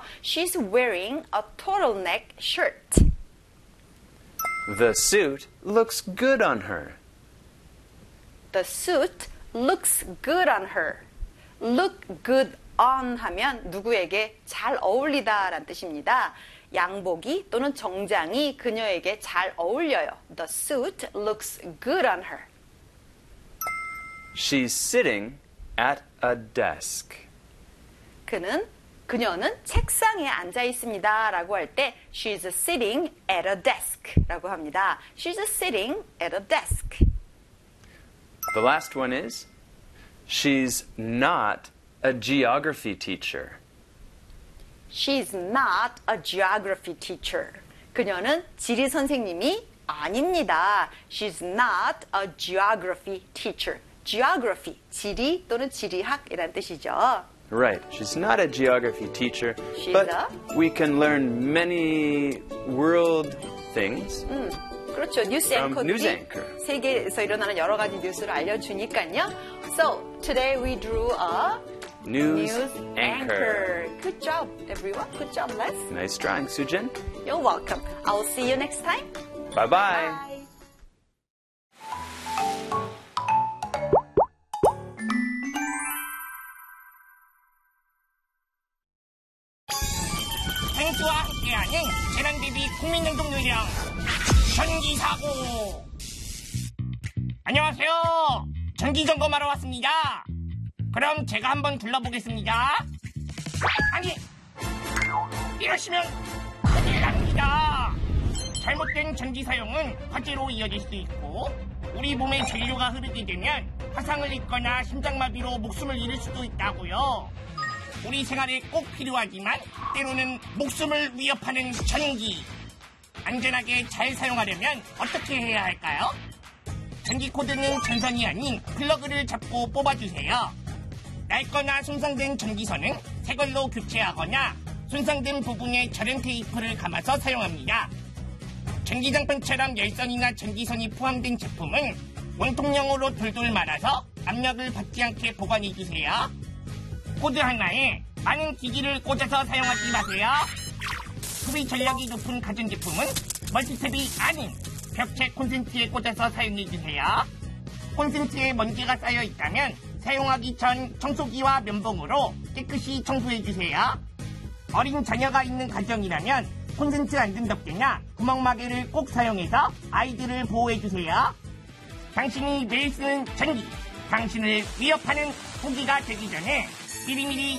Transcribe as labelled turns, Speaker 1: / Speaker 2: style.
Speaker 1: She's wearing a turtleneck shirt.
Speaker 2: The suit looks good on her.
Speaker 1: The suit looks good on her. Look good on 하면 누구에게 잘 어울리다 라는 뜻입니다. 양복이 또는 정장이 그녀에게 잘 어울려요. The suit looks good on her.
Speaker 2: She's sitting at a desk.
Speaker 1: 그녀는 책상에 앉아 있습니다 라고 할 때 She's sitting at a desk 라고 합니다. She's sitting at a desk.
Speaker 2: The last one is, she's not a geography teacher.
Speaker 1: She's not a geography teacher. 그녀는 지리 선생님이 아닙니다. She's not a geography teacher. Geography, 지리 또는 지리학이란 뜻이죠.
Speaker 2: Right, she's not a geography teacher,
Speaker 1: She's
Speaker 2: but
Speaker 1: a?
Speaker 2: we can learn many world things.
Speaker 1: 그렇죠. 뉴스
Speaker 2: News
Speaker 1: 앵커들이
Speaker 2: anchor.
Speaker 1: 세계에서 일어나는 여러 가지 뉴스를 알려주니까요. So, today we drew a
Speaker 2: News
Speaker 1: news
Speaker 2: anchor.
Speaker 1: Good job, everyone. Good job, Les.
Speaker 2: Nice drawing, Sujin.
Speaker 1: You're welcome. I'll see you next time.
Speaker 2: Bye-bye.
Speaker 1: Bye.
Speaker 3: 탱크와 함께하는 재난대비 국민연동 요령 전기사고. 안녕하세요. 전기점검하러 왔습니다. 그럼 제가 한번 둘러보겠습니다. 아니, 이러시면 큰일 납니다. 잘못된 전기 사용은 화재로 이어질 수도 있고, 우리 몸에 전류가 흐르게 되면 화상을 입거나 심장마비로 목숨을 잃을 수도 있다고요. 우리 생활에 꼭 필요하지만 때로는 목숨을 위협하는 전기. 안전하게 잘 사용하려면 어떻게 해야 할까요? 전기 코드는 전선이 아닌 플러그를 잡고 뽑아주세요. 낡거나 손상된 전기선은 새 걸로 교체하거나 손상된 부분에 절연 테이프를 감아서 사용합니다. 전기장판처럼 열선이나 전기선이 포함된 제품은 원통형으로 돌돌 말아서 압력을 받지 않게 보관해주세요. 코드 하나에 많은 기기를 꽂아서 사용하지 마세요. 소비 전력이 높은 가전제품은 멀티탭이 아닌 벽체 콘센트에 꽂아서 사용해주세요. 콘센트에 먼지가 쌓여 있다면 사용하기 전 청소기와 면봉으로 깨끗이 청소해주세요. 어린 자녀가 있는 가정이라면 콘센트 안전 덮개나 구멍마개를 꼭 사용해서 아이들을 보호해주세요. 당신이 매일 쓰는 전기, 당신을 위협하는 포기가 되기 전에 미리미리